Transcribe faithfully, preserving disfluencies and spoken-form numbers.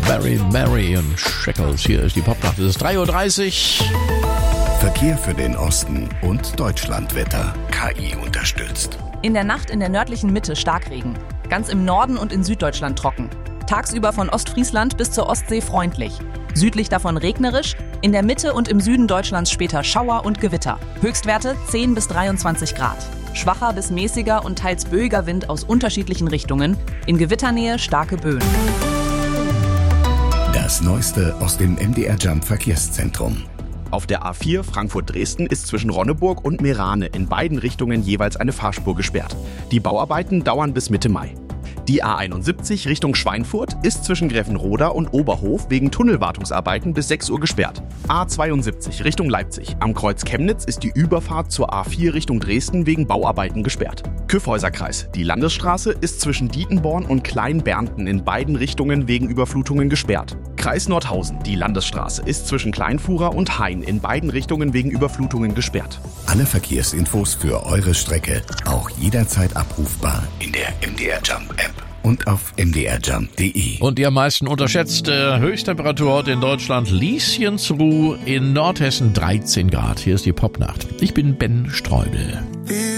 Very Mary und Shackles. Hier ist die Popnacht. Es ist drei Uhr dreißig. Verkehr für den Osten und Deutschlandwetter. K I unterstützt. In der Nacht in der nördlichen Mitte Starkregen. Ganz im Norden und in Süddeutschland trocken. Tagsüber von Ostfriesland bis zur Ostsee freundlich. Südlich davon regnerisch. In der Mitte und im Süden Deutschlands später Schauer und Gewitter. Höchstwerte zehn bis dreiundzwanzig Grad. Schwacher bis mäßiger und teils böiger Wind aus unterschiedlichen Richtungen. In Gewitternähe starke Böen. Das Neueste aus dem M D R Jump Verkehrszentrum. Auf der A vier Frankfurt-Dresden ist zwischen Ronneburg und Meerane in beiden Richtungen jeweils eine Fahrspur gesperrt. Die Bauarbeiten dauern bis Mitte Mai. Die A einundsiebzig Richtung Schweinfurt ist zwischen Greffenroda und Oberhof wegen Tunnelwartungsarbeiten bis sechs Uhr gesperrt. A zweiundsiebzig Richtung Leipzig. Am Kreuz Chemnitz ist die Überfahrt zur A vier Richtung Dresden wegen Bauarbeiten gesperrt. Kyffhäuserkreis. Die Landesstraße ist zwischen Dietenborn und Kleinbernten in beiden Richtungen wegen Überflutungen gesperrt. Kreis Nordhausen. Die Landesstraße ist zwischen Kleinfuhrer und Hain in beiden Richtungen wegen Überflutungen gesperrt. Alle Verkehrsinfos für eure Strecke auch jederzeit abrufbar in der M D R Jump App und auf m d r jump punkt d e. Und die am meisten unterschätzte Höchsttemperatur heute in Deutschland, Lieschensruh in Nordhessen, dreizehn Grad. Hier ist die Popnacht. Ich bin Ben Streubel.